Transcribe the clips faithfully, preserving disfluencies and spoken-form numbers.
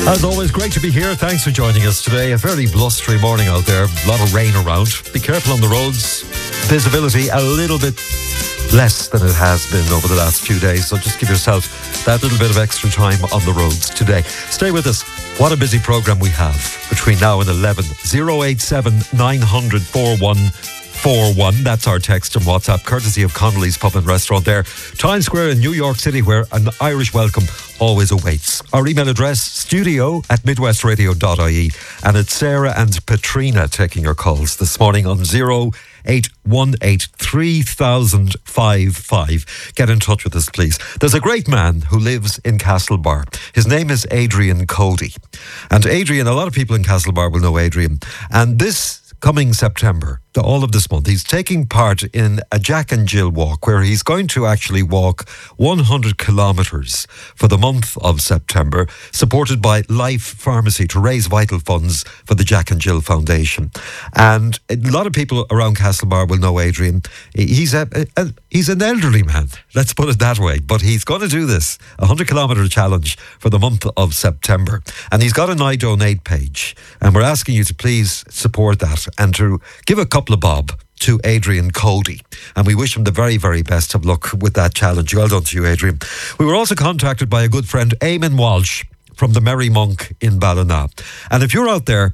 As always, great to be here. Thanks for joining us today. A fairly blustery morning out there. A lot of rain around. Be careful on the roads. Visibility a little bit less than it has been over the last few days. So just give yourself that little bit of extra time on the roads today. Stay with us. What a busy programme we have between now and eleven. oh eight seven nine hundred forty-one forty-one. That's our text and WhatsApp, courtesy of Connolly's Pub and Restaurant there, Times Square in New York City, where an Irish welcome always awaits. Our email address, studio at midwestradio dot I E. And it's Sarah and Petrina taking your calls this morning on zero eight one eight three thousand fifty-five. Get in touch with us, please. There's a great man who lives in Castlebar. His name is Adrian Cody. And Adrian, a lot of people in Castlebar will know Adrian. And this coming September, all of this month, he's taking part in a Jack and Jill walk where he's going to actually walk one hundred kilometres for the month of September, supported by Life Pharmacy to raise vital funds for the Jack and Jill Foundation. And a lot of people around Castlebar will know Adrian. He's a, a he's an elderly man, let's put it that way, but he's going to do this, a one hundred kilometre challenge for the month of September. And he's got an I Donate page, and we're asking you to please support that and to give a couple of bob to Adrian Cody. And we wish him the very, very best of luck with that challenge. Well done to you, Adrian. We were also contacted by a good friend, Eamon Walsh, from the Merry Monk in Ballina. And if you're out there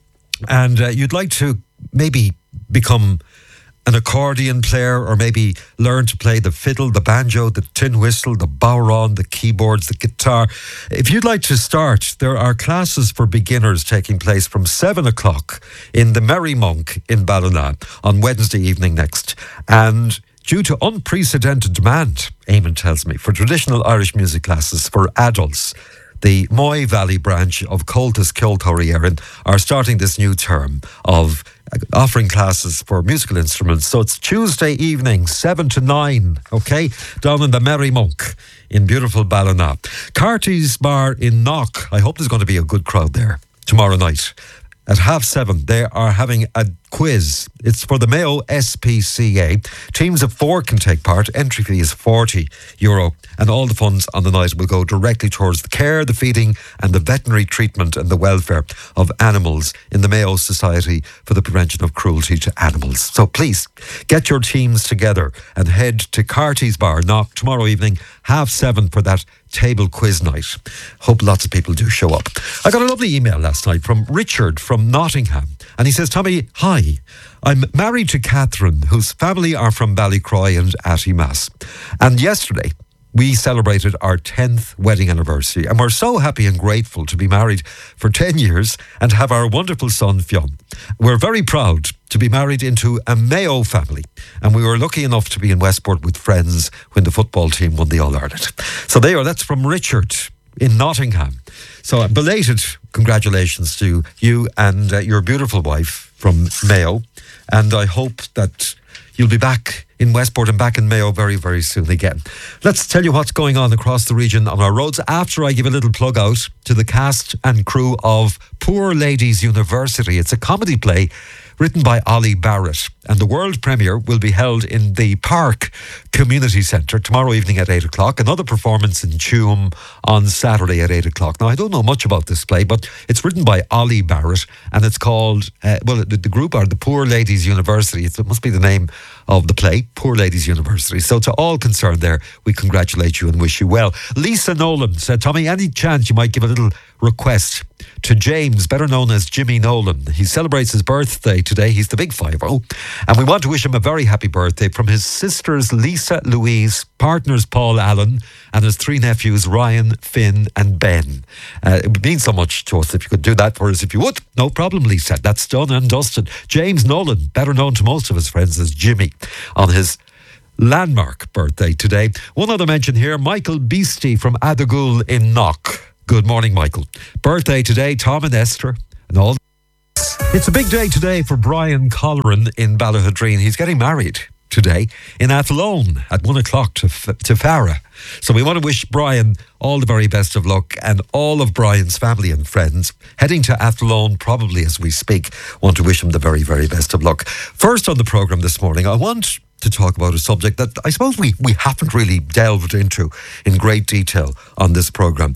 and uh, you'd like to maybe become an accordion player, or maybe learn to play the fiddle, the banjo, the tin whistle, the bodhrán, the keyboards, the guitar. If you'd like to start, there are classes for beginners taking place from seven o'clock in the Merry Monk in Ballina on Wednesday evening next. And due to unprecedented demand, Eamon tells me, for traditional Irish music classes for adults, the Moy Valley branch of Comhaltas Ceoltóirí Éireann are starting this new term of offering classes for musical instruments. So it's Tuesday evening, seven to nine, okay, down in the Merry Monk in beautiful Ballina. Carty's Bar in Knock, I hope there's going to be a good crowd there tomorrow night. At half seven, they are having a quiz. It's for the Mayo S P C A. Teams of four can take part. Entry fee is forty euro. And all the funds on the night will go directly towards the care, the feeding and the veterinary treatment and the welfare of animals in the Mayo Society for the Prevention of Cruelty to Animals. So please, get your teams together and head to Carty's Bar, Knock, tomorrow evening, half seven for that table quiz night. Hope lots of people do show up. I got a lovely email last night from Richard from Nottingham. And he says, Tommy, hi. I'm married to Catherine, whose family are from Ballycroy and Attymass. And yesterday, we celebrated our tenth wedding anniversary, and we're so happy and grateful to be married for ten years and have our wonderful son, Fionn. We're very proud to be married into a Mayo family, and we were lucky enough to be in Westport with friends when the football team won the All-Ireland. So there you are, that's from Richard in Nottingham. So belated congratulations to you and uh, your beautiful wife from Mayo, and I hope that you'll be back in Westport and back in Mayo very, very soon again. Let's tell you what's going on across the region on our roads after I give a little plug out to the cast and crew of Poor Ladies University. It's a comedy play written by Ollie Barrett, and the world premiere will be held in the Park Community Centre tomorrow evening at eight o'clock. Another performance in Tuam on Saturday at eight o'clock. Now, I don't know much about this play, but it's written by Ollie Barrett, and it's called, uh, well, the, the group are the Poor Ladies University. It's, it must be the name of the play, Poor Ladies University. So to all concerned there, we congratulate you and wish you well. Lisa Nolan said, Tommy, any chance you might give a little request to James, better known as Jimmy Nolan? He celebrates his birthday today. He's the big five oh. And we want to wish him a very happy birthday from his sisters Lisa, Louise, partners Paul Allen, and his three nephews Ryan, Finn and Ben. Uh, it would mean so much to us if you could do that for us. If you would, no problem, Lisa. That's done and dusted. James Nolan, better known to most of his friends as Jimmy, on his landmark birthday today. One other mention here, Michael Beastie from Adagul in Knock. Good morning, Michael. Birthday today, Tom and Esther and all. It's a big day today for Brian Colleran in Ballahadreen. He's getting married today in Athlone at one o'clock to, to Farah. So we want to wish Brian all the very best of luck, and all of Brian's family and friends heading to Athlone probably as we speak. Want to wish him the very, very best of luck. First on the programme this morning, I want to talk about a subject that I suppose we, we haven't really delved into in great detail on this programme.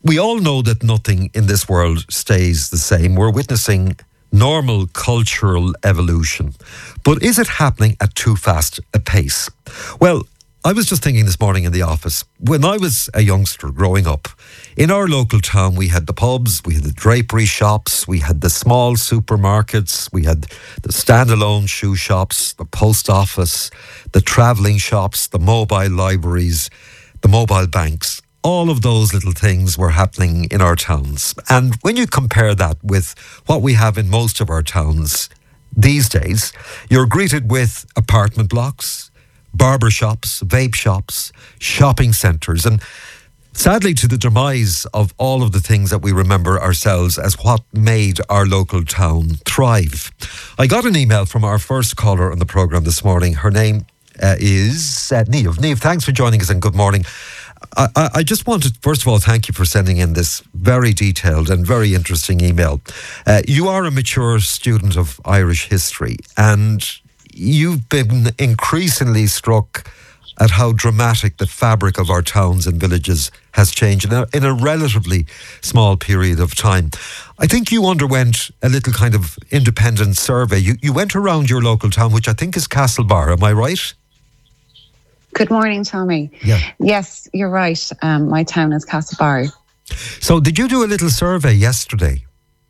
we all know that nothing in this world stays the same. We're witnessing normal cultural evolution. But is it happening at too fast a pace? Well, I was just thinking this morning in the office, when I was a youngster growing up, in our local town we had the pubs, we had the drapery shops, we had the small supermarkets, we had the standalone shoe shops, the post office, the travelling shops, the mobile libraries, the mobile banks. All of those little things were happening in our towns. And when you compare that with what we have in most of our towns these days, you're greeted with apartment blocks, barber shops, vape shops, shopping centres, and sadly to the demise of all of the things that we remember ourselves as what made our local town thrive. I got an email from our first caller on the programme this morning. Her name uh, is uh, Niamh. Niamh, thanks for joining us and good morning. I, I, I just wanted, first of all, thank you for sending in this very detailed and very interesting email. Uh, you are a mature student of Irish history and you've been increasingly struck at how dramatic the fabric of our towns and villages has changed in a, in a relatively small period of time. I think you underwent a little kind of independent survey. You, you went around your local town, which I think is Castlebar, am I right? Good morning, Tommy. Yeah. Yes, you're right. Um, my town is Castlebar. So did you do a little survey yesterday?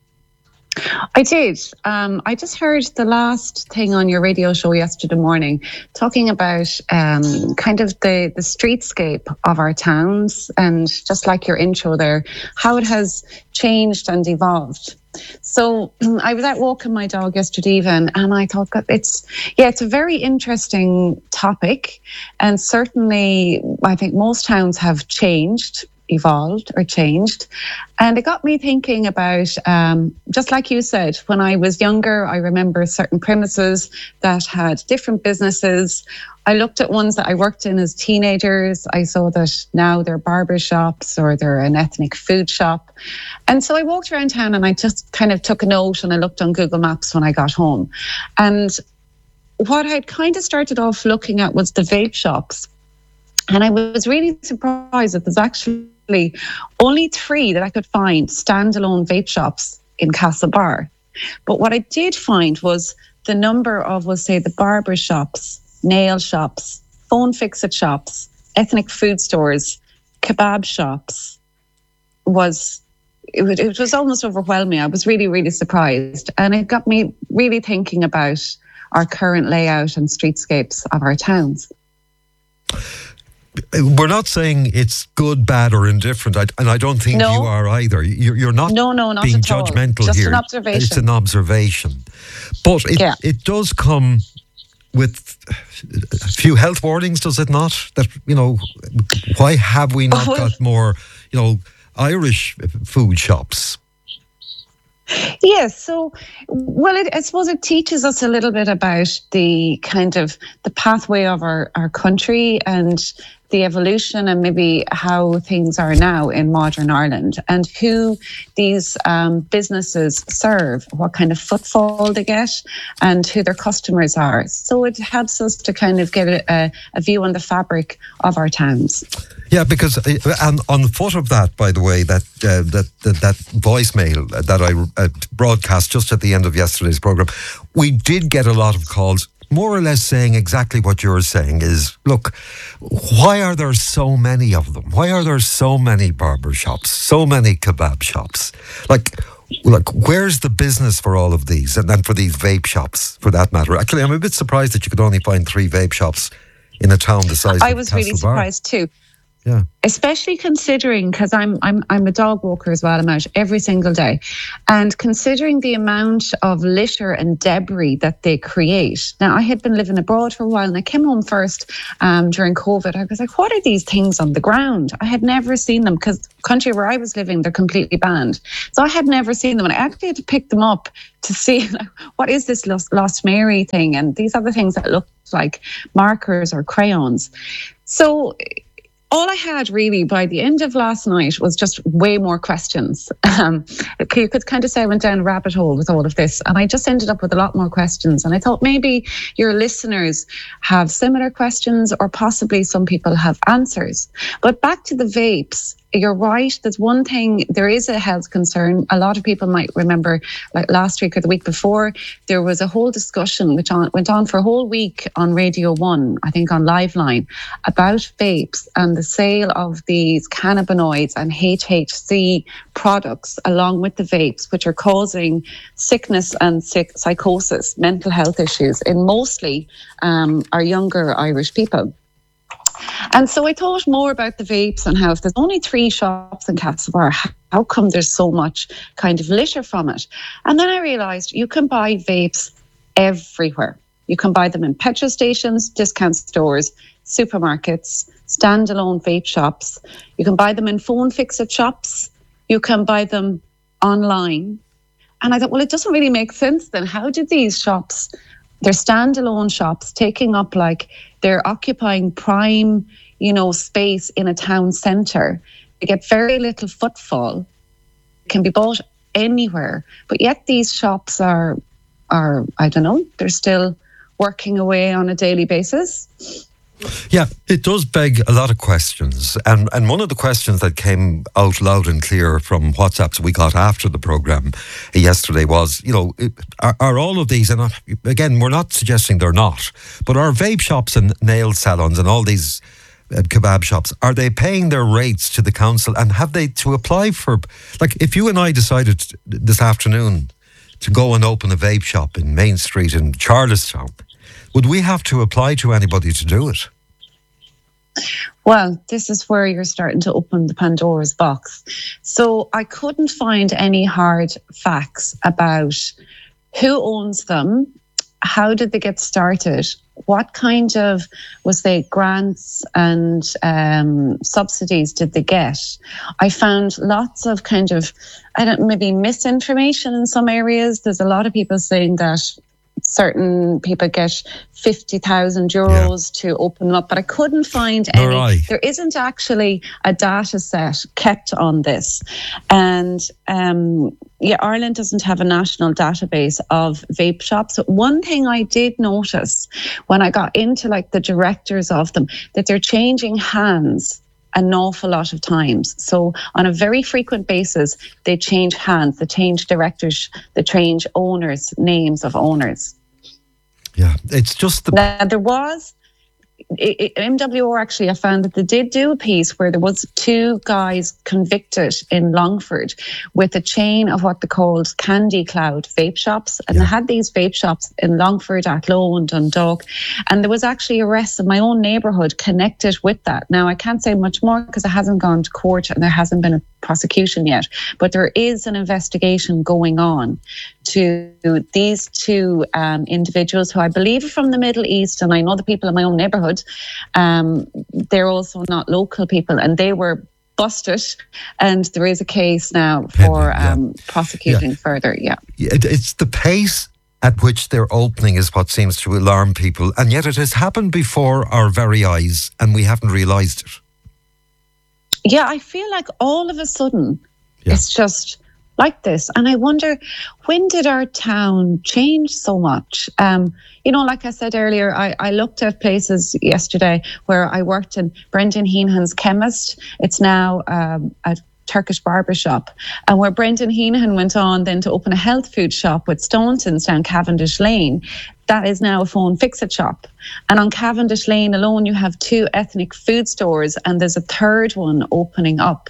I did. Um, I just heard the last thing on your radio show yesterday morning talking about um, kind of the, the streetscape of our towns and just like your intro there, how it has changed and evolved. So I was out walking my dog yesterday evening and I thought that it's, yeah, it's a very interesting topic. And certainly I think most towns have changed, evolved or changed. And it got me thinking about, um, just like you said, when I was younger, I remember certain premises that had different businesses. I looked at ones that I worked in as teenagers. I saw that now they're barber shops or they're an ethnic food shop. And so I walked around town and I just kind of took a note and I looked on Google Maps when I got home. And what I'd kind of started off looking at was the vape shops. And I was really surprised that there's actually only three that I could find standalone vape shops in Castlebar. But what I did find was the number of, we'll say, the barber shops, nail shops, phone fix-it shops, ethnic food stores, kebab shops was, it, was, it was almost overwhelming. I was really, really surprised. And it got me really thinking about our current layout and streetscapes of our towns. We're not saying it's good, bad or indifferent, I, and I don't think no. you are either. You're, you're not, no, no, not being at judgmental all. Just here. An observation. It's an observation. But it, yeah. it does come with a few health warnings, does it not? That, you know, why have we not got more, you know, Irish food shops? Yes, so, well, it, I suppose it teaches us a little bit about the kind of the pathway of our, our country and the evolution and maybe how things are now in modern Ireland and who these um, businesses serve, what kind of footfall they get and who their customers are. So it helps us to kind of get a, a view on the fabric of our towns. Yeah, because uh, and on the foot of that, by the way, that uh, that, that that voicemail that I uh, broadcast just at the end of yesterday's programme, we did get a lot of calls more or less saying exactly what you're saying is, look, why are there so many of them? Why are there so many barber shops, so many kebab shops? Like, like where's the business for all of these? And then for these vape shops, for that matter. Actually, I'm a bit surprised that you could only find three vape shops in a town the size of Castlebar. I was really surprised too. Yeah. Especially considering, because I'm I'm I'm a dog walker as well, I'm out every single day. And considering the amount of litter and debris that they create. Now, I had been living abroad for a while and I came home first um, during COVID. I was like, what are these things on the ground? I had never seen them because the country where I was living, they're completely banned. So I had never seen them and I actually had to pick them up to see like, what is this Lost, Lost Mary thing? And these other things that look like markers or crayons. So all I had really by the end of last night was just way more questions. Um, you could kind of say I went down a rabbit hole with all of this and I just ended up with a lot more questions. And I thought maybe your listeners have similar questions or possibly some people have answers. But back to the vapes, you're right. There's one thing, there is a health concern. A lot of people might remember, like last week or the week before, there was a whole discussion which on, went on for a whole week on Radio one, I think on Liveline, about vapes and the sale of these cannabinoids and H H C products along with the vapes, which are causing sickness and sick, psychosis, mental health issues in mostly um, our younger Irish people. And so I thought more about the vapes and how if there's only three shops in Castlebar, how come there's so much kind of litter from it? And then I realised you can buy vapes everywhere. You can buy them in petrol stations, discount stores, supermarkets, standalone vape shops. You can buy them in phone fix-it shops. You can buy them online. And I thought, well, it doesn't really make sense then. How did these shops, they're standalone shops, taking up like, they're occupying prime, you know, space in a town centre. They get very little footfall. It can be bought anywhere. But yet these shops are, are I don't know, they're still working away on a daily basis. Yeah, it does beg a lot of questions. And and one of the questions that came out loud and clear from WhatsApps we got after the programme yesterday was, you know, are, are all of these, and again, we're not suggesting they're not, but are vape shops and nail salons and all these uh, kebab shops, are they paying their rates to the council, and have they to apply for, like if you and I decided this afternoon to go and open a vape shop in Main Street in Charlestown, would we have to apply to anybody to do it? Well, this is where you're starting to open the Pandora's box. So I couldn't find any hard facts about who owns them, how did they get started, what kind of, was they grants and um, subsidies did they get? I found lots of kind of, I don't maybe misinformation in some areas. There's a lot of people saying that certain people get fifty thousand euros yeah. to open them up, but I couldn't find any. Right. There isn't actually a data set kept on this. And um, yeah, Ireland doesn't have a national database of vape shops. But one thing I did notice when I got into like the directors of them, that they're changing hands an awful lot of times. So on a very frequent basis, they change hands, they change directors, they change owners, names of owners. Yeah, it's just the... Now, there was... It, it, M W R actually, I found that they did do a piece where there was two guys convicted in Longford with a chain of what they called Candy Cloud vape shops, and yeah. they had these vape shops in Longford, Athlone and Dundalk, and there was actually arrests in my own neighbourhood connected with that. Now I can't say much more because it hasn't gone to court and there hasn't been a prosecution yet, but there is an investigation going on to these two um, individuals who I believe are from the Middle East, and I know the people in my own neighbourhood. Um, they're also not local people, and they were busted, and there is a case now for yeah. um, prosecuting yeah. further. Yeah, it, it's the pace at which they're opening is what seems to alarm people, and yet it has happened before our very eyes, and we haven't realised it. Yeah, I feel like all of a sudden yeah. it's just like this. And I wonder, when did our town change so much? Um, you know, like I said earlier, I, I looked at places yesterday where I worked in Brendan Heenan's Chemist. It's now um, a Turkish barber shop. And where Brendan Heenan went on then to open a health food shop with Staunton's down Cavendish Lane, that is now a phone fix-it shop. And on Cavendish Lane alone, you have two ethnic food stores, and there's a third one opening up.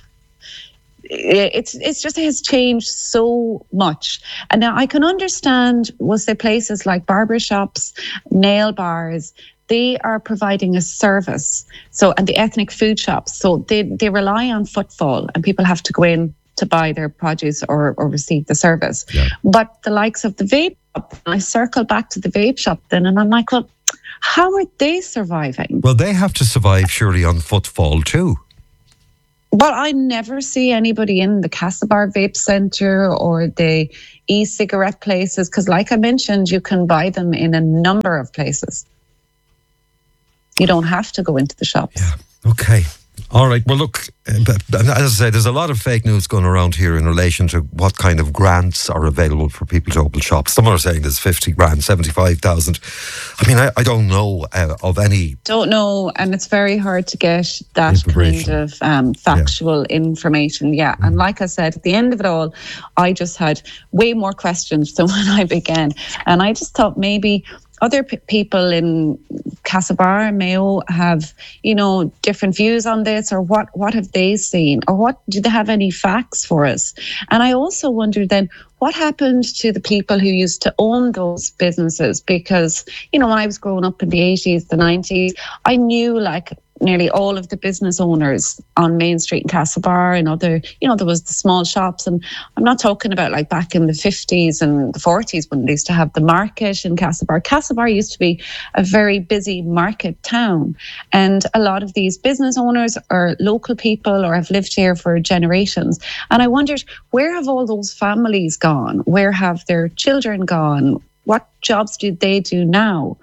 It's it's just it has changed so much. And now I can understand, was there places like barber shops, nail bars, they are providing a service. So, and the ethnic food shops, so they, they rely on footfall, and people have to go in to buy their produce or, or receive the service. Yeah. But the likes of the vape shop, I circle back to the vape shop then, and I'm like, well, how are they surviving? Well, they have to survive surely on footfall too. But I never see anybody in the Castlebar Vape Centre or the e-cigarette places, because like I mentioned, you can buy them in a number of places. You don't have to go into the shops. Yeah, okay. All right. Well, look, as I say, there's a lot of fake news going around here in relation to what kind of grants are available for people to open shops. Some are saying there's fifty grand, seventy-five thousand. I mean, I, I don't know uh, of any. Don't know, and it's very hard to get that kind of um, factual yeah. information. Yeah, mm. and like I said, at the end of it all, I just had way more questions than when I began, and I just thought maybe other p- people in Castlebar, Mayo have, you know, different views on this, or what, what have they seen, or what, do they have any facts for us? And I also wondered then, what happened to the people who used to own those businesses? Because, you know, when I was growing up in the eighties, the nineties, I knew like nearly all of the business owners on Main Street in Castlebar and other, you know, there was the small shops. And I'm not talking about like back in the fifties and the forties when they used to have the market in Castlebar. Castlebar used to be a very busy market town. And a lot of these business owners are local people or have lived here for generations. And I wondered, where have all those families gone? Where have their children gone? What jobs do they do now?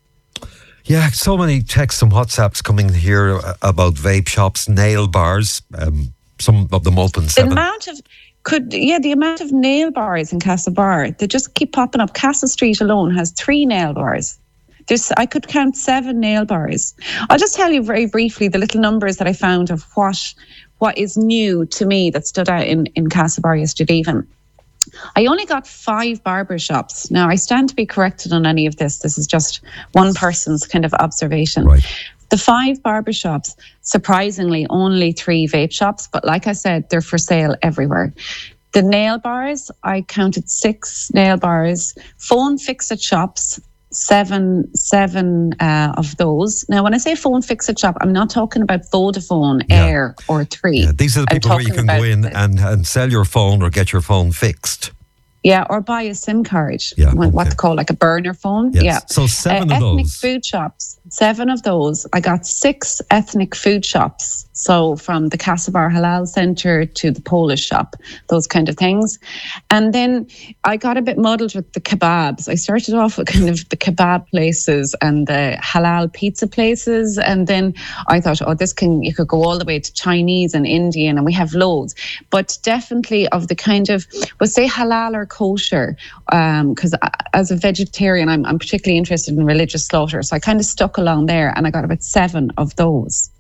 Yeah, so many texts and WhatsApps coming here about vape shops, nail bars, um, some of them open seven. The amount of, could, yeah, the amount of nail bars in Castlebar, they just keep popping up. Castle Street alone has three nail bars. There's, I could count seven nail bars. I'll just tell you very briefly the little numbers that I found of what what is new to me that stood out in, in Castlebar yesterday even. I only got five barber shops. Now, I stand to be corrected on any of this. This is just one person's kind of observation. Right. The five barber shops, surprisingly, only three vape shops. But like I said, they're for sale everywhere. The nail bars, I counted six nail bars. Phone fix-it shops, seven seven uh, of those. Now, when I say phone fix-it shop, I'm not talking about Vodafone, yeah. Air or Three. Yeah, these are the people where you can go in and, and sell your phone or get your phone fixed. Yeah, or buy a SIM card. Yeah, what okay. they call like a burner phone. Yes. Yeah. So seven uh, of ethnic those. food shops. Seven of those. I got six ethnic food shops. So from the Castlebar Halal Centre to the Polish shop, those kind of things. And then I got a bit muddled with the kebabs. I started off with kind of the kebab places and the halal pizza places. And then I thought, oh, this can, you could go all the way to Chinese and Indian, and we have loads. But definitely of the kind of, we'll say halal or kosher, because um, as a vegetarian, I'm, I'm particularly interested in religious slaughter. So I kind of stuck along there, and I got about seven of those.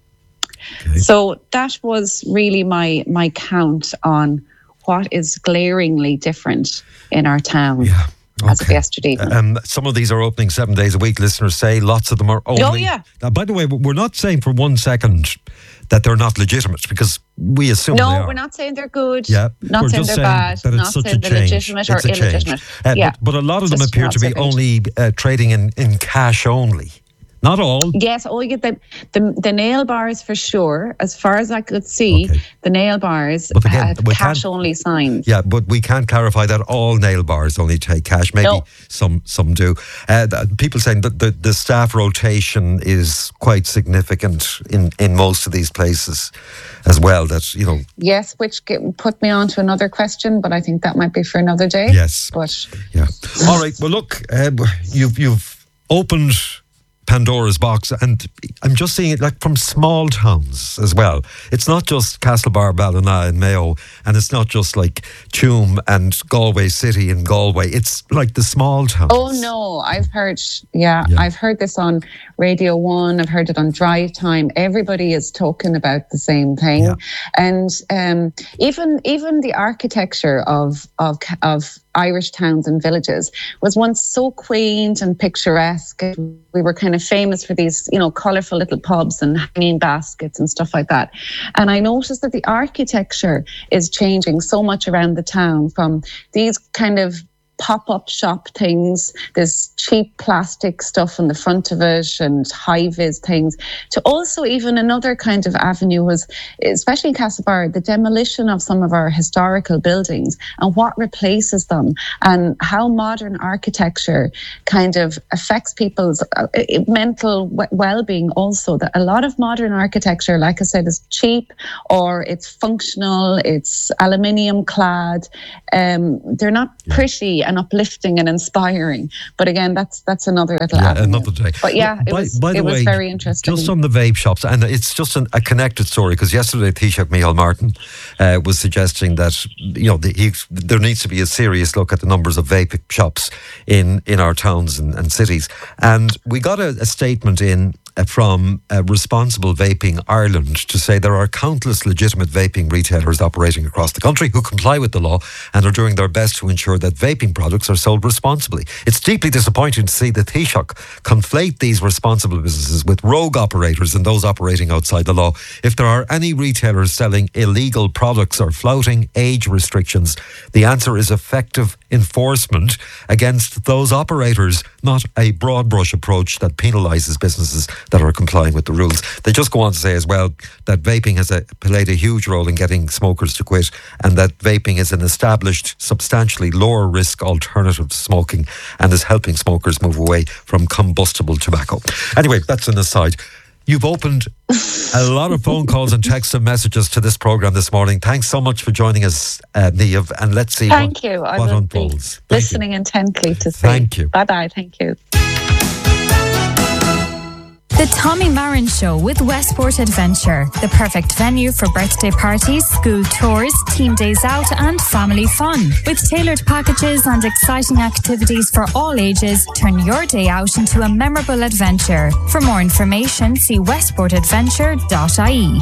Okay. So that was really my my count on what is glaringly different in our town. Yeah. Okay. As of yesterday. Um, some of these are opening seven days a week, listeners say. Lots of them are only... Oh, yeah. Now, by the way, we're not saying for one second that they're not legitimate, because we assume no, they are. No, we're not saying they're good. Yeah. Not we're saying just they're saying bad. That it's not such saying a they're change. legitimate it's or a illegitimate. Uh, yeah. but, but a lot of them just appear to be only uh, trading in, in cash only. Not all. Yes, oh, you get the, the the nail bars for sure. As far as I could see, okay. the nail bars again, had cash-only signs. Yeah, but we can't clarify that all nail bars only take cash. Maybe no. some some do. Uh, people saying that the, the staff rotation is quite significant in, in most of these places as well. That, you know. Yes, which get, put me on to another question, but I think that might be for another day. Yes. But yeah. All right. Well, look, uh, you've you've opened Pandora's box, and I'm just seeing it like from small towns as well. It's not just Castlebar, Ballina and Mayo, and it's not just like Tuam and Galway City and Galway. It's like the small towns. Oh no, I've heard, yeah, yeah, I've heard this on Radio One. I've heard it on Drive Time. Everybody is talking about the same thing, yeah. and um, even even the architecture of of of Irish towns and villages was once so quaint and picturesque. We were kind of famous for these, you know, colourful little pubs and hanging baskets and stuff like that. And I noticed that the architecture is changing so much around the town, from these kind of pop-up shop things, this cheap plastic stuff in the front of it and high-vis things, to also even another kind of avenue was, especially in Castlebar, the demolition of some of our historical buildings and what replaces them, and how modern architecture kind of affects people's uh, mental w- well-being also. That a lot of modern architecture, like I said, is cheap, or it's functional, it's aluminium clad, um, they're not pretty, and uplifting and inspiring. But again, that's that's another little yeah, avenue. another day. But yeah, it by, was by the it way, was very interesting. Just on the vape shops, and it's just an, a connected story, because yesterday Taoiseach Micheál Martin uh, was suggesting that, you know, the, he, there needs to be a serious look at the numbers of vape shops in, in our towns and, and cities. And we got a, a statement in uh, from uh, Responsible Vaping Ireland to say there are countless legitimate vaping retailers operating across the country who comply with the law and are doing their best to ensure that vaping products are sold responsibly. It's deeply disappointing to see the Taoiseach conflate these responsible businesses with rogue operators and those operating outside the law. If there are any retailers selling illegal products or flouting age restrictions, the answer is effective enforcement against those operators, not a broad brush approach that penalises businesses that are complying with the rules. They just go on to say as well that vaping has a, played a huge role in getting smokers to quit, and that vaping is an established, substantially lower risk alternative to smoking and is helping smokers move away from combustible tobacco. Anyway, that's an aside. You've opened a lot of phone calls and texts and messages to this programme this morning. Thanks so much for joining us, uh, Niamh, and let's see Thank what, you. I what will unfolds. be listening intently to see. Thank you. Bye-bye. Thank you. The Tommy Marin Show with Westport Adventure, the perfect venue for birthday parties, school tours, team days out and family fun. With tailored packages and exciting activities for all ages, turn your day out into a memorable adventure. For more information, see westport adventure dot I E.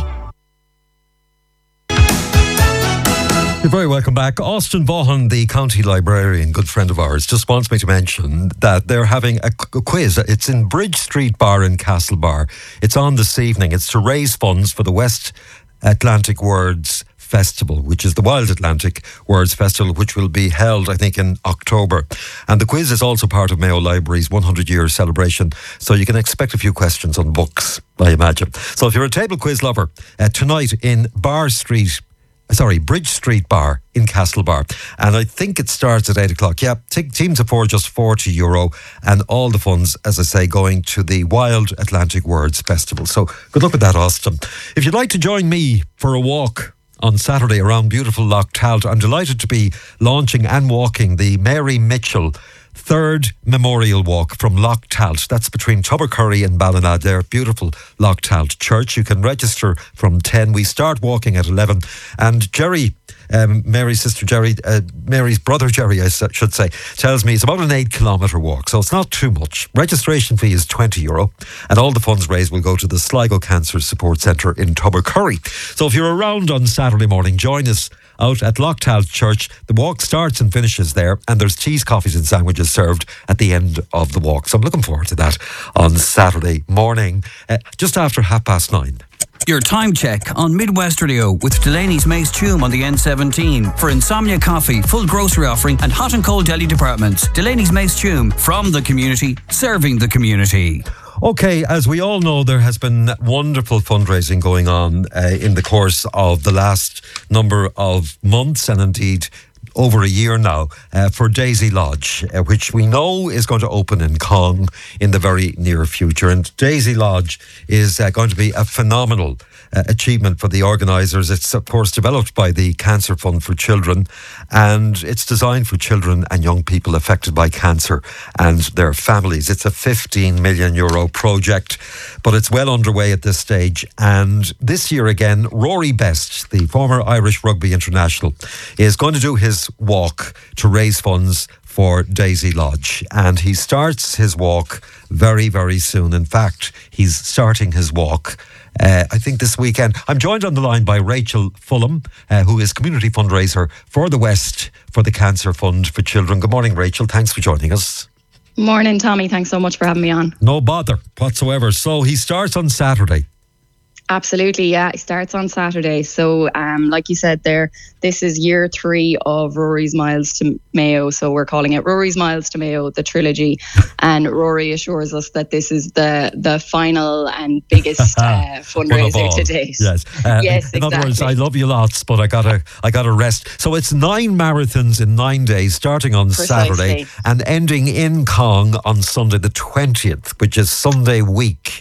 You're very welcome back. Austin Vaughan, the county librarian, good friend of ours, just wants me to mention that they're having a, a quiz. It's in Bridge Street Bar in Castlebar. It's on this evening. It's to raise funds for the West Atlantic Words Festival, which is the Wild Atlantic Words Festival, which will be held, I think, in October. And the quiz is also part of Mayo Library's one hundred year celebration, so you can expect a few questions on books, I imagine. So if you're a table quiz lover, uh, tonight in Bar Street, sorry, Bridge Street Bar in Castlebar. And I think it starts at eight o'clock. Yeah, t- teams of four, just forty euro. And all the funds, as I say, going to the Wild Atlantic Words Festival. So good luck with that, Austin. If you'd like to join me for a walk on Saturday around beautiful Loch Talt, I'm delighted to be launching and walking the Mary Mitchell Third Memorial Walk from Loch Talt. That's between Tubbercurry and Ballina there. Beautiful Loch Talt Church. You can register from ten. We start walking at eleven. And Jerry, um, Mary's sister Jerry, uh, Mary's brother Jerry, I should say, tells me it's about an eight kilometre walk. So it's not too much. Registration fee is twenty euro. And all the funds raised will go to the Sligo Cancer Support Centre in Tubbercurry. So if you're around on Saturday morning, join us out at Loch Talt Church. The walk starts and finishes there, and there's teas, coffees and sandwiches served at the end of the walk. So I'm looking forward to that on Saturday morning, uh, just after half past nine. Your time check on Midwest Radio with Delaney's Mace Tume on the N seventeen. For Insomnia Coffee, full grocery offering and hot and cold deli departments. Delaney's Mace Tume, from the community, serving the community. Okay, as we all know, there has been wonderful fundraising going on uh, in the course of the last number of months, and indeed over a year now, uh, for Daisy Lodge, uh, which we know is going to open in Cong in the very near future. And Daisy Lodge is uh, going to be a phenomenal uh, achievement for the organisers. It's, of course, developed by the Cancer Fund for Children, and it's designed for children and young people affected by cancer and their families. It's a fifteen million euro project, but it's well underway at this stage. And this year again, Rory Best, the former Irish Rugby International, is going to do his walk to raise funds for Daisy Lodge. And he starts his walk very, very soon. In fact, he's starting his walk Uh, I think this weekend. I'm joined on the line by Rachel Fulham, uh, who is community fundraiser for the West for the Cancer Fund for Children. Good morning, Rachel. Thanks for joining us. Morning, Tommy. Thanks so much for having me on. No bother whatsoever. So he starts on Saturday. Absolutely, yeah. It starts on Saturday. So, um, like you said there, this is year three of Rory's Miles to Mayo. So we're calling it Rory's Miles to Mayo, the trilogy. And Rory assures us that this is the the final and biggest uh, fundraiser to date. Yes, uh, yes. In exactly. other words, I love you lots, but I gotta I gotta rest. So it's nine marathons in nine days, starting on Precisely. Saturday and ending in Cong on Sunday the twentieth, which is Sunday week.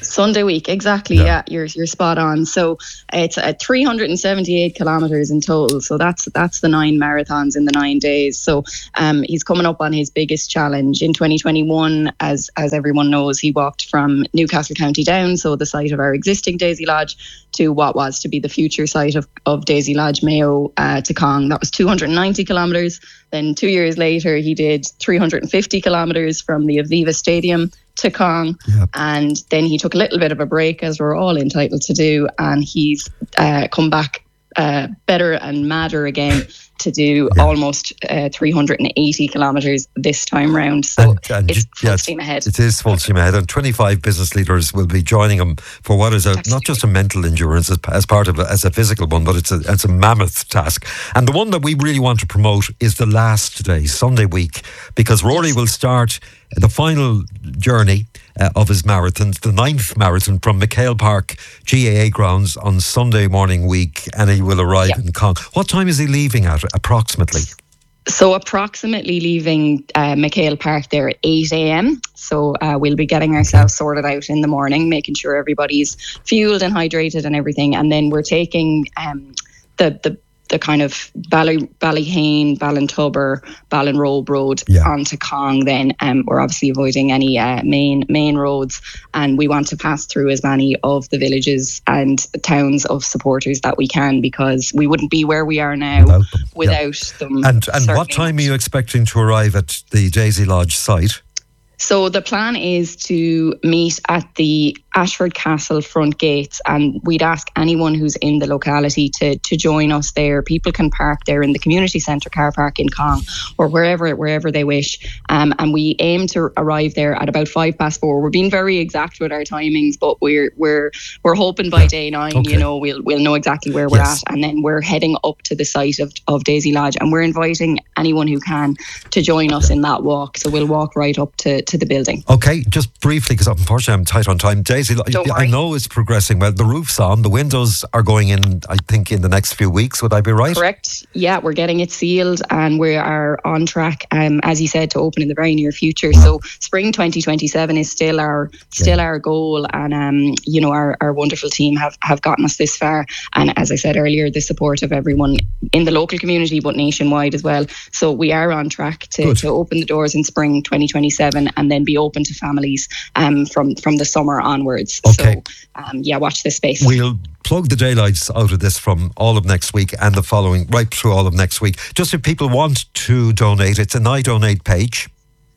Sunday week, exactly. Yeah, yeah you're you're spot on. So it's at three hundred seventy-eight kilometres in total. So that's that's the nine marathons in the nine days. So um, he's coming up on his biggest challenge in twenty twenty-one. As as everyone knows, he walked from Newcastle County Down, so the site of our existing Daisy Lodge, to what was to be the future site of, of Daisy Lodge Mayo uh, to Cong. That was two hundred ninety kilometres. Then two years later, he did three hundred fifty kilometres from the Aviva Stadium to Cong. Yep. And then he took a little bit of a break, as we're all entitled to do, and he's uh, come back uh, better and madder again to do yeah. almost uh, three hundred eighty kilometres this time round. So and, and it's full yes, steam ahead. It is full steam ahead, and twenty-five business leaders will be joining him for what is a, not just a mental endurance as, as part of a, as a physical one, but it's a it's a mammoth task. And the one that we really want to promote is the last day, Sunday week, because Rory yes. will start the final journey uh, of his marathon, the ninth marathon, from McHale Park G A A grounds on Sunday morning week, and he will arrive yep. in Cong. What time is he leaving at, approximately? So approximately leaving uh, McHale Park there at eight a.m. So uh, we'll be getting ourselves sorted out in the morning, making sure everybody's fueled and hydrated and everything. And then we're taking um, the the the kind of Bally, Ballyhane, Ballintubber, Ballinrobe road yeah. onto Cong. Then um, we're obviously avoiding any uh, main main roads, and we want to pass through as many of the villages and towns of supporters that we can, because we wouldn't be where we are now without them. Without yeah. them. And and what time are you expecting to arrive at the Daisy Lodge site? So the plan is to meet at the Ashford Castle front gates, and we'd ask anyone who's in the locality to to join us there. People can park there in the community centre car park in Cong, or wherever wherever they wish. Um, and we aim to arrive there at about five past four. We're being very exact with our timings, but we're we're we're hoping by day nine, okay. you know, we'll we'll know exactly where we're yes. at, and then we're heading up to the site of of Daisy Lodge, and we're inviting anyone who can to join us in that walk. So we'll walk right up to to the building. Okay, just briefly, because unfortunately I'm tight on time. Daisy, Don't I worry. know it's progressing well. The roof's on, the windows are going in, I think, in the next few weeks. Would I be right? Correct. Yeah, we're getting it sealed, and we are on track, um, as you said, to open in the very near future. So spring twenty twenty-seven is still our still yeah. our goal, and um, you know, our, our wonderful team have, have gotten us this far. And as I said earlier, the support of everyone in the local community, but nationwide as well. So we are on track to, to open the doors in spring twenty twenty-seven, and then be open to families um, from, from the summer onwards. Okay. So, um, yeah, watch this space. We'll plug the daylights out of this from all of next week and the following, right through all of next week. Just if people want to donate, it's an I Donate page.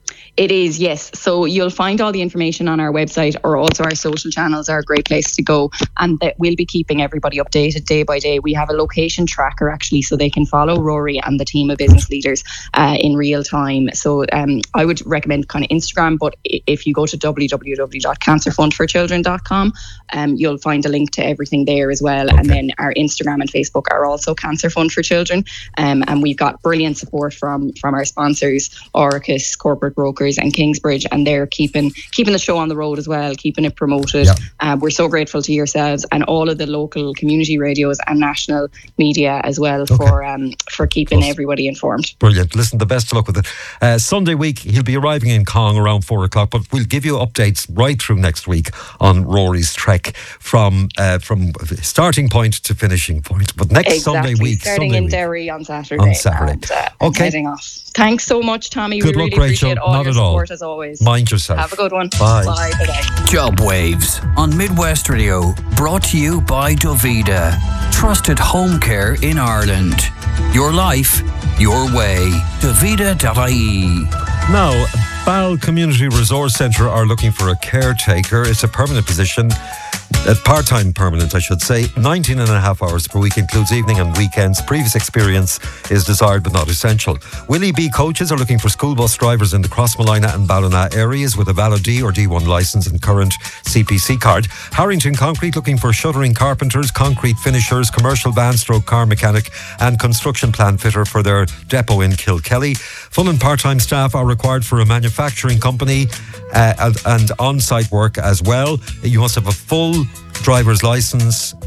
It is, yes. So you'll find all the information on our website, or also our social channels are a great place to go. And that we'll be keeping everybody updated day by day. We have a location tracker, actually, so they can follow Rory and the team of business leaders uh, in real time. So um, I would recommend kind of Instagram, but if you go to w w w dot cancer fund for children dot com, um, you'll find a link to everything there as well. Okay. And then our Instagram and Facebook are also Cancer Fund for Children. Um, and we've got brilliant support from, from our sponsors, Oricus, Corporate Brokers, and Kingsbridge, and they're keeping keeping the show on the road as well, keeping it promoted. Yeah. Uh, we're so grateful to yourselves and all of the local community radios and national media as well okay. for um, for keeping Plus. everybody informed. Brilliant. Listen, the best of luck with it. Uh, Sunday week, he'll be arriving in Cong around four o'clock, but we'll give you updates right through next week on Rory's trek from uh, from starting point to finishing point. But next exactly. Sunday week, starting Sunday in week. Derry on Saturday. On Saturday. And, uh, okay. Heading off. Thanks so much, Tommy. Good we luck, really Rachel. appreciate all Not your at all. support as always. Mind yourself. Have a good one. Bye. Bye. Bye. Job Waves on Midwest Radio, brought to you by Dovida. Trusted home care in Ireland. Your life, your way. Dovida dot I E. Now, Ball Community Resource Centre are looking for a caretaker. It's a permanent position. Uh, part-time permanent, I should say. nineteen and a half hours per week, includes evening and weekends. Previous experience is desired but not essential. Willie B coaches are looking for school bus drivers in the Crossmolina and Ballina areas with a valid D or D one licence and current C P C card. Harrington Concrete looking for shuttering carpenters, concrete finishers, commercial van stroke car mechanic and construction plant fitter for their depot in Kilkelly. Full and part-time staff are required for a manufacturing company uh, and, and on-site work as well. You must have a full driver's licence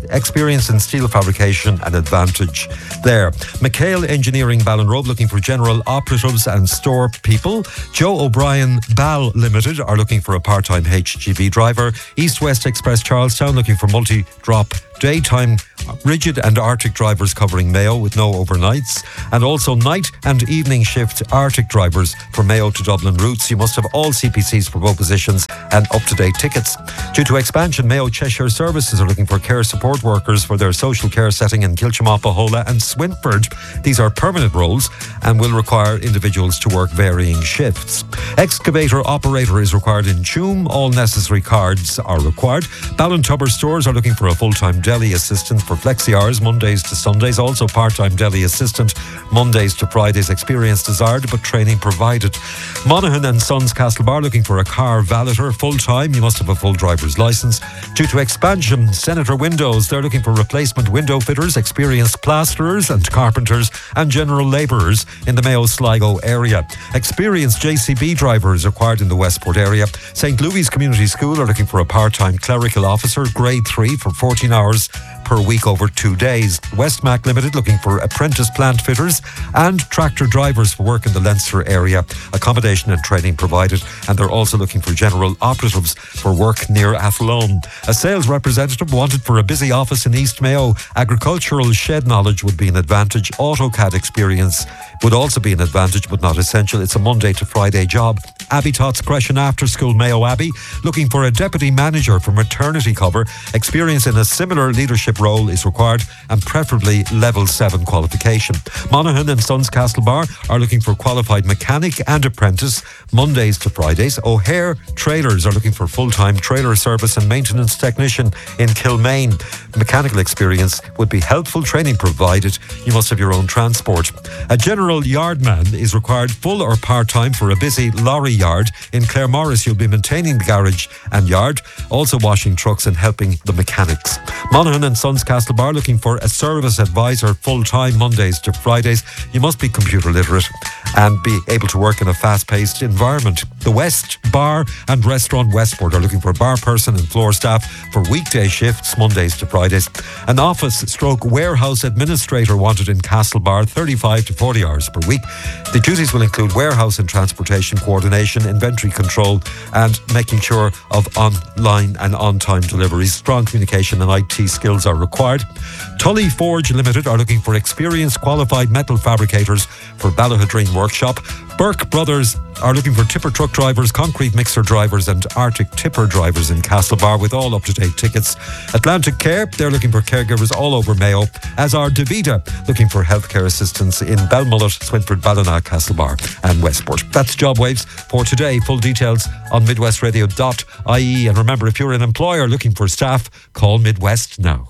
experience in steel fabrication an advantage there. McHale Engineering Ballinrobe looking for general operatives and store people. Joe O'Brien Ball Limited are looking for a part-time H G V driver. East West Express Charlestown looking for multi-drop daytime rigid and Arctic drivers covering Mayo with no overnights, and also night and evening shift Arctic drivers for Mayo to Dublin routes. You must have all C P Cs for both positions and up-to-date tickets. Due to expansion, Mayo Cheshire Services are looking for care support workers for their social care setting in Kilchama, Ahola and Swinford. These are permanent roles and will require individuals to work varying shifts. Excavator operator is required in Tuam. All necessary cards are required. Ballintubber stores are looking for a full-time deli assistant for flexi hours, Mondays to Sundays. Also part-time deli assistant, Mondays to Fridays. Experience desired, but training provided. Monaghan and Sons Castlebar looking for a car valeter, full-time. You must have a full driver's licence. Due to expansion, Senator Windows, they're looking for replacement window fitters, experienced plasterers and carpenters, and general labourers in the Mayo Sligo area. Experienced J C B drivers required in the Westport area. Saint Louis Community School are looking for a part-time clerical officer, grade three, for fourteen hours per week over two days. Westmac Limited looking for apprentice plant fitters and tractor drivers for work in the Leinster area. Accommodation and training provided, and they're also looking for general operatives for work near Athlone. A sales representative wanted for a busy office in East Mayo. Agricultural shed knowledge would be an advantage. AutoCAD experience would also be an advantage, but not essential. It's a Monday to Friday job. Abbey Tots Crescent After School, Mayo Abbey, looking for a deputy manager for maternity cover. Experience in a similar leadership role is required, and preferably level seven qualification. Monaghan and Sons Castlebar are looking for qualified mechanic and apprentice, Mondays to Fridays. O'Hare Trailers are looking for full-time trailer service and maintenance technician in Kilmaine. Mechanical experience would be helpful, training provided. You must have your own transport. A general yardman is required, full or part-time, for a busy lorry yard in Claremorris. You'll be maintaining the garage and yard, also washing trucks and helping the mechanics. Monaghan and Sons Castlebar looking for a service advisor, full-time, Mondays to Fridays. You must be computer literate and be able to work in a fast-paced environment. The West Bar and Restaurant Westport are looking for a bar person and floor staff for weekday shifts, Mondays to Fridays. An office stroke warehouse administrator wanted in Castlebar, thirty-five to forty hours per week. The duties will include warehouse and transportation coordination, inventory control, and making sure of online and on-time deliveries. Strong communication and I T skills are required. Tully Forge Limited are looking for experienced qualified metal fabricators for Ballahadreen Workshop. Burke Brothers are looking for tipper truck drivers, concrete mixer drivers and Arctic tipper drivers in Castlebar with all up-to-date tickets. Atlantic Care, they're looking for caregivers all over Mayo, as are Davida, looking for healthcare assistance in Belmullet, Swinford, Ballina, Castlebar and Westport. That's Job Waves for today. Full details on midwest radio dot I E. And remember, if you're an employer looking for staff, call Midwest now.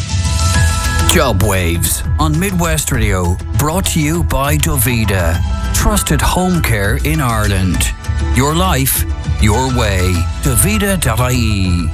Job Waves on Midwest Radio, brought to you by Davida. Trusted home care in Ireland. Your life, your way. Davida dot I E.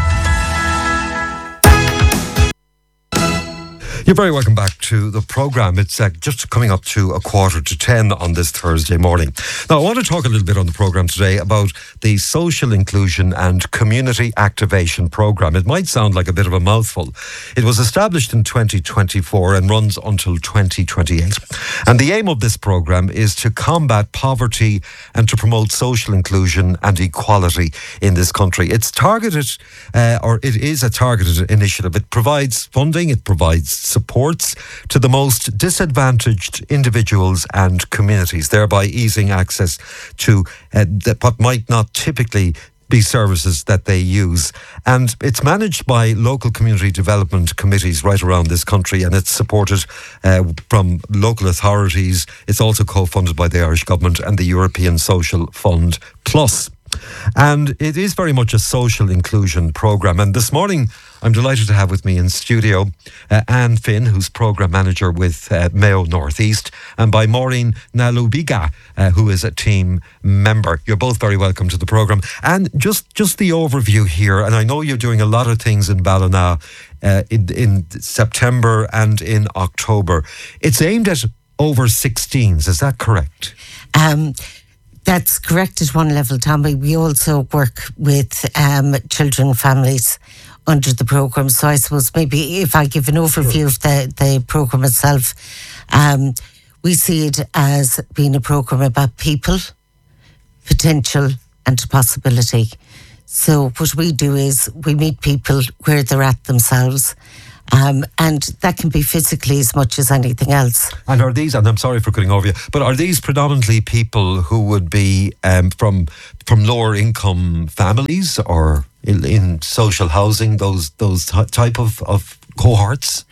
You're very welcome back to the programme. It's uh, just coming up to a quarter to ten on this Thursday morning. Now, I want to talk a little bit on the programme today about the Social Inclusion and Community Activation Programme. It might sound like a bit of a mouthful. It was established in twenty twenty-four and runs until twenty twenty-eight. And the aim of this programme is to combat poverty and to promote social inclusion and equality in this country. It's targeted, uh, or it is a targeted initiative. It provides funding, it provides supports to the most disadvantaged individuals and communities, thereby easing access to uh, the, what might not typically be services that they use. And it's managed by local community development committees right around this country, and it's supported uh, from local authorities. It's also co-funded by the Irish Government and the European Social Fund Plus. And it is very much a social inclusion programme. And this morning, I'm delighted to have with me in studio uh, Anne Finn, who's programme manager with uh, Mayo North East, and by Maureen Nalubiga, uh, who is a team member. You're both very welcome to the programme. And just, just the overview here, and I know you're doing a lot of things in Ballina uh, in, in September and in October. It's aimed at over sixteens, is that correct? Um That's correct at one level, Tommy. We also work with um, children, families under the programme. So I suppose maybe if I give an overview of the, the programme itself, um, we see it as being a programme about people, potential and possibility. So what we do is we meet people where they're at themselves. Um, and that can be physically as much as anything else. And are these, and I'm sorry for cutting over you, but are these predominantly people who would be um, from from lower income families or in, in social housing, those those t- type of, of cohorts?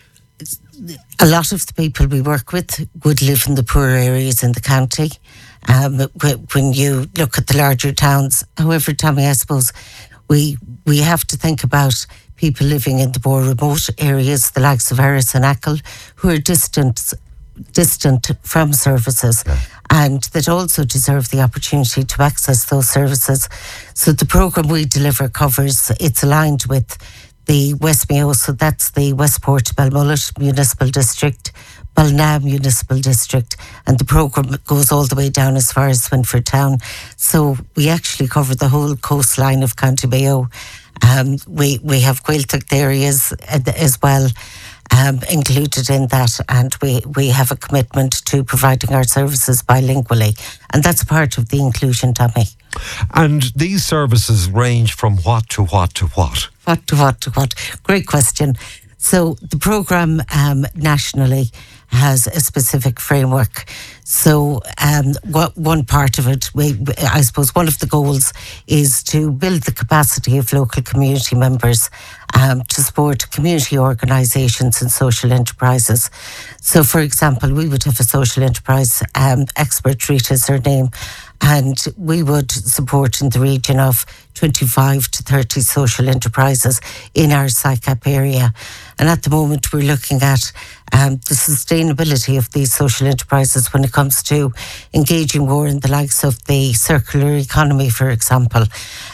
A lot of the people we work with would live in the poor areas in the county. Um, when you look at the larger towns, however, Tommy, I suppose we we have to think about people living in the more remote areas, the likes of Erris and Achill, who are distant distant from services, yeah. and that also deserve the opportunity to access those services. So the programme we deliver covers, it's aligned with the West Mayo, so that's the Westport Belmullet Municipal District, Balna Municipal District, and the programme goes all the way down as far as Swinford Town. So we actually cover the whole coastline of County Mayo. Um, we, we have Gaeltacht areas as well um, included in that, and we, we have a commitment to providing our services bilingually, and that's part of the inclusion, Tommy. And these services range from what to what to what? What to what to what? Great question. So the programme um, nationally has a specific framework. So um, what, one part of it, we, I suppose one of the goals is to build the capacity of local community members um, to support community organisations and social enterprises. So for example, we would have a social enterprise um, expert, Rita is her name, and we would support in the region of twenty-five to thirty social enterprises in our S I C A P area. And at the moment, we're looking at um, the sustainability of these social enterprises when it comes to engaging more in the likes of the circular economy, for example.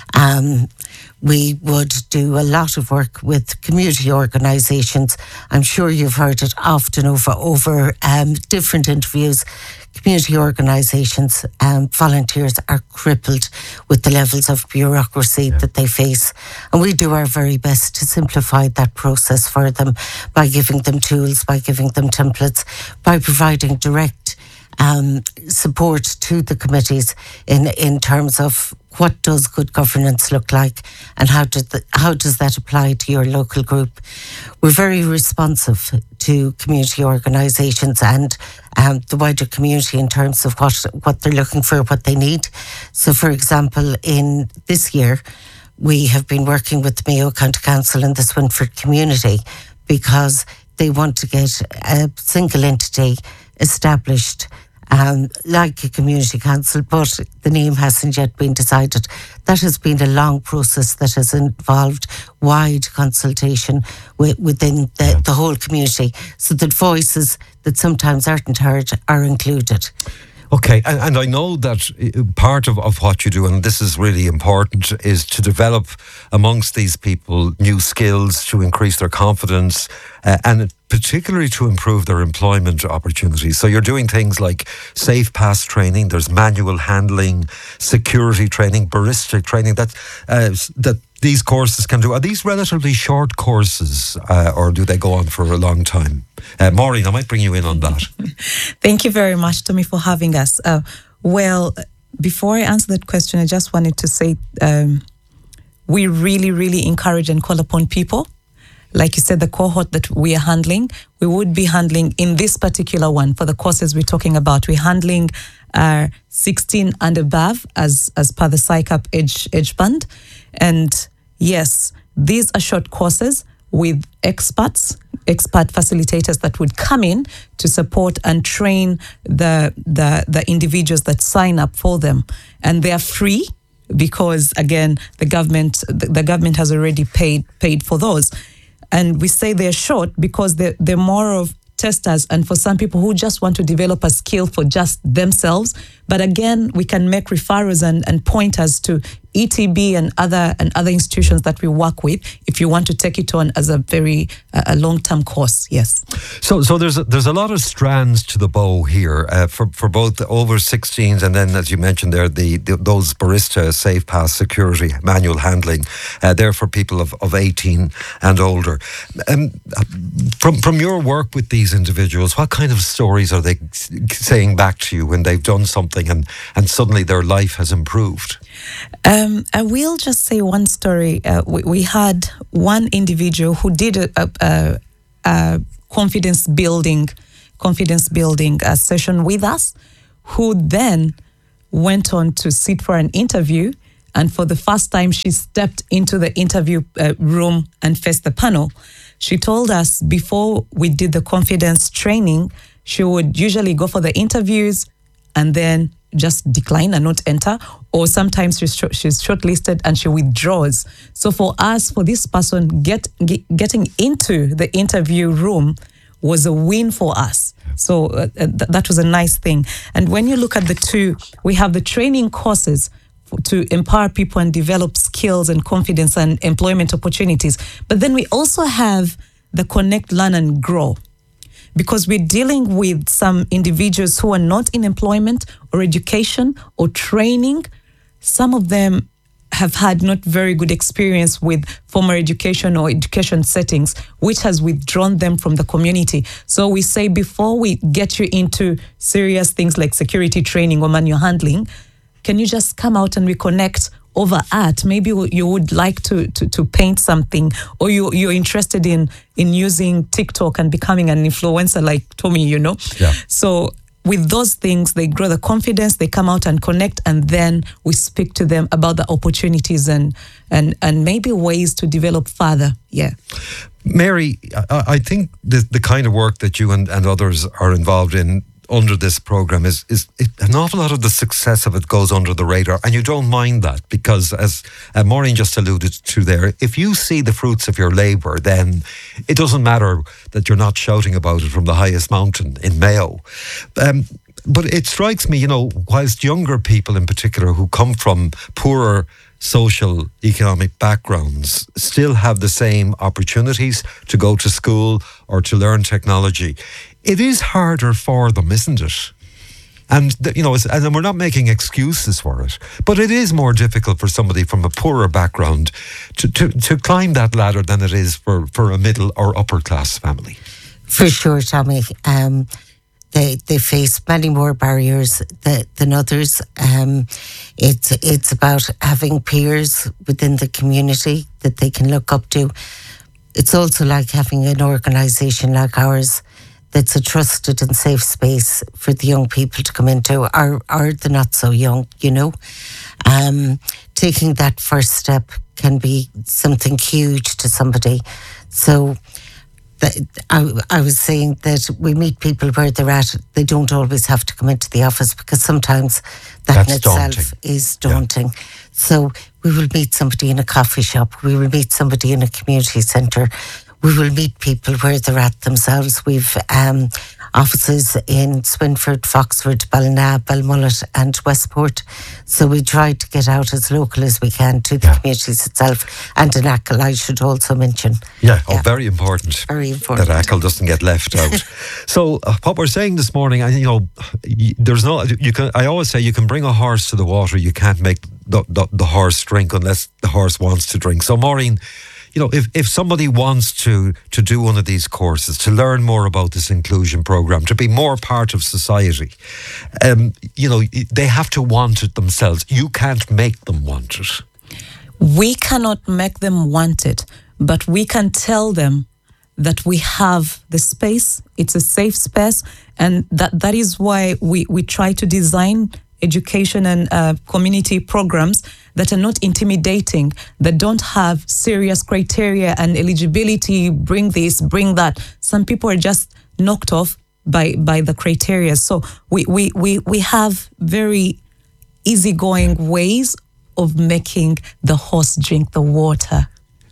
Um, we would do a lot of work with community organisations. I'm sure you've heard it often over, over um, different interviews. Community organisations, um, volunteers are crippled with the levels of bureaucracy yeah. that they face. And we do our very best to simplify that process for them by giving them tools, by giving them templates, by providing direct um, support to the committees in, in terms of what does good governance look like and how does, the, how does that apply to your local group. We're very responsive to community organisations and um, the wider community in terms of what, what they're looking for, what they need. So, for example, in this year, we have been working with the Mayo County Council and the Swinford community because they want to get a single entity established Um, like a community council, but the name hasn't yet been decided. That has been a long process that has involved wide consultation w- within the, yeah. the whole community, so that voices that sometimes aren't heard are included. Okay, and, and I know that part of, of what you do, and this is really important, is to develop amongst these people new skills to increase their confidence uh, and particularly to improve their employment opportunities. So you're doing things like safe pass training, there's manual handling, security training, barista training that uh, that these courses can do. Are these relatively short courses uh, or do they go on for a long time? Uh, Maureen, I might bring you in on that. Thank you very much, Tommy, for having us. Uh, well, before I answer that question, I just wanted to say um, we really, really encourage and call upon people. Like you said, the cohort that we are handling, we would be handling in this particular one for the courses we're talking about. We're handling uh, sixteen and above as as per the S I C A P age, age band. And yes, these are short courses with experts, expert facilitators that would come in to support and train the the, the individuals that sign up for them. And they are free because, again, the government the, the government has already paid paid for those. And we say they're short because they're, they're more of testers and for some people who just want to develop a skill for just themselves. But again, we can make referrals and, and pointers to E T B and other and other institutions that we work with, if you want to take it on as a very uh, a long-term course, yes. So, so there's a, there's a lot of strands to the bow here uh, for for both the over sixteens and then, as you mentioned there, the, the those barista safe pass security manual handling. Uh, they're for people of, of eighteen and older. Um, from from your work with these individuals, what kind of stories are they saying back to you when they've done something and and suddenly their life has improved? Um, I will just say one story. Uh, we, we had one individual who did a, a, a, a confidence building, confidence building uh, session with us, who then went on to sit for an interview. And for the first time, she stepped into the interview uh, room and faced the panel. She told us before we did the confidence training, she would usually go for the interviews and then just decline and not enter, or sometimes she's, sh- she's shortlisted and she withdraws. So for us, for this person, get, get getting into the interview room was a win for us. So uh, th- that was a nice thing. And when you look at the two, we have the training courses to empower people and develop skills and confidence and employment opportunities. But then we also have the Connect, Learn and Grow, because we're dealing with some individuals who are not in employment or education or training. Some of them have had not very good experience with formal education or education settings, which has withdrawn them from the community. So we say, before we get you into serious things like security training or manual handling, can you just come out and we connect over art? Maybe you would like to, to, to paint something, or you, you're interested in, in using TikTok and becoming an influencer like Tommy, you know? Yeah. So with those things, they grow the confidence, they come out and connect, and then we speak to them about the opportunities and and, and maybe ways to develop further. Yeah. Mary, I, I think the, the kind of work that you and, and others are involved in under this program is is it, an awful lot of the success of it goes under the radar, and you don't mind that, because as uh, Maureen just alluded to there, if you see the fruits of your labour, then it doesn't matter that you're not shouting about it from the highest mountain in Mayo. Um, but it strikes me, you know, whilst younger people in particular who come from poorer social economic backgrounds still have the same opportunities to go to school or to learn technology, it is harder for them, isn't it? And, you know, and we're not making excuses for it, but it is more difficult for somebody from a poorer background to, to, to climb that ladder than it is for, for a middle or upper class family. For sure, Tommy. Um, they they face many more barriers that, than others. Um, it's it's about having peers within the community that they can look up to. It's also like having an organisation like ours that's a trusted and safe space for the young people to come into, or, or the not so young, you know. Um, taking that first step can be something huge to somebody. So that, I, I was saying that we meet people where they're at. They don't always have to come into the office, because sometimes that That's in itself daunting. is daunting. Yeah. So we will meet somebody in a coffee shop. We will meet somebody in a community centre. We will meet people where they're at themselves. We've um, offices in Swinford, Foxford, Ballina, Belmullet and Westport. So we try to get out as local as we can to the yeah. communities itself. And in Achill, I should also mention. Yeah, oh, yeah. very important. Very important. That Achill doesn't get left out. So uh, what we're saying this morning, you know, there's no, you can, I always say you can bring a horse to the water, you can't make the, the, the horse drink unless the horse wants to drink. So Maureen, you know, if, if somebody wants to to do one of these courses, to learn more about this inclusion program, to be more part of society, um, you know, they have to want it themselves. You can't make them want it. We cannot make them want it, but we can tell them that we have the space, it's a safe space, and that, that is why we, we try to design education and uh, community programs that are not intimidating, that don't have serious criteria and eligibility, bring this, bring that. Some people are just knocked off by, by the criteria. So we, we, we, we have very easygoing ways of making the horse drink the water.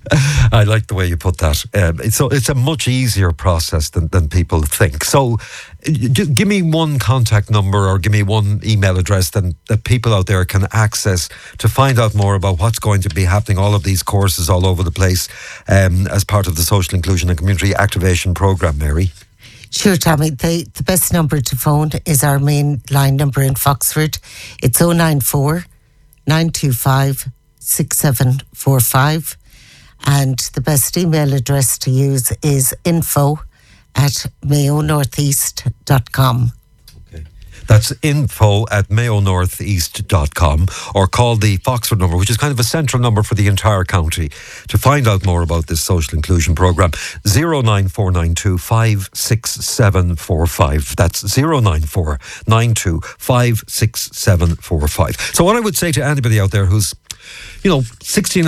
I like the way you put that. Um, it's, so it's a much easier process than, than people think. So Just give me one contact number or give me one email address that, that people out there can access to find out more about what's going to be happening, all of these courses all over the place um, as part of the Social Inclusion and Community Activation Programme, Mary. Sure, Tommy. The, the best number to phone is our main line number in Foxford. It's oh nine four, nine two five, six seven four five. And the best email address to use is info at mayo northeast dot com. Okay. That's info at mayo northeast dot com, or call the Foxford number, which is kind of a central number for the entire county, to find out more about this social inclusion programme. zero nine four nine two five six seven four five. That's zero nine four nine two five six seven four five. So what I would say to anybody out there who's, you know, sixteen